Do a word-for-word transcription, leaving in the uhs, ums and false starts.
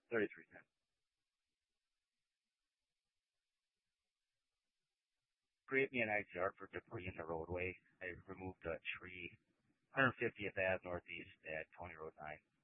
thirty-three ten. Create me an exit for debris in the roadway. I removed a tree, one hundred fiftieth Ave Northeast at Tony Road nine.